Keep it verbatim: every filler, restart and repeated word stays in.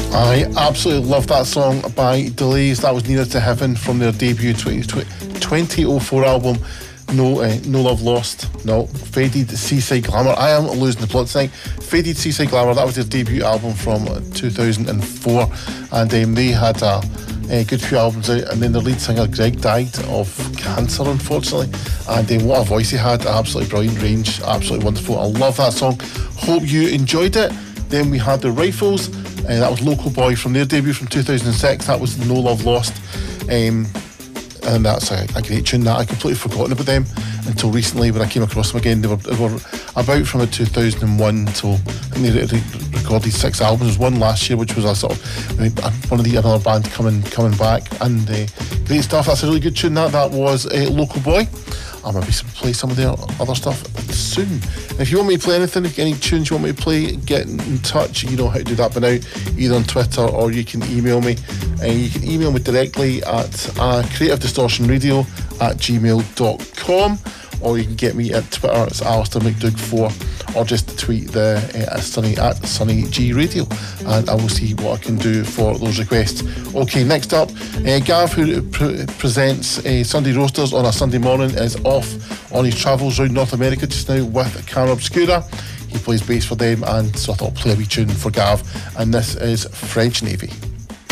I absolutely love that song by Delays. That was Nearer to Heaven from their debut twenty oh four album, No uh, No Love Lost. No, Faded Seaside Glamour. I am losing the plot tonight. Faded Seaside Glamour, that was their debut album from two thousand four, and um, they had a, a good few albums out, and then their lead singer Greg died of cancer, unfortunately, and um, what a voice he had. Absolutely brilliant range, absolutely wonderful. I love that song. Hope you enjoyed it. Then we had the Rifles. Uh, that was Local Boy from their debut from two thousand six. That was No Love Lost. Um, and that's a, a great tune that I completely forgotten about them until recently when I came across them again. They were, they were about from two thousand one till, I think they re- re- recorded six albums. There was one last year which was a sort of, I mean, one of the another band coming coming back, and uh, great stuff. That's a really good tune. That that was uh, Local Boy. I'll maybe play some of their other stuff soon. And if you want me to play anything, if any tunes you want me to play, get in touch. You know how to do that by now, either on Twitter or you can email me. Uh, you can email me directly at uh, creative distortion radio at gmail dot com, or you can get me at Twitter. It's Alistair McDoug four, or just tweet the uh, Sunny at Sunny G Radio, and I will see what I can do for those requests. Okay, next up, uh, Gav, who pre- presents uh, Sunday Roasters on a Sunday morning, is off on his travels around North America just now with Camera Obscura. He plays bass for them, and so I thought I'll play a wee tune for Gav, and this is French Navy.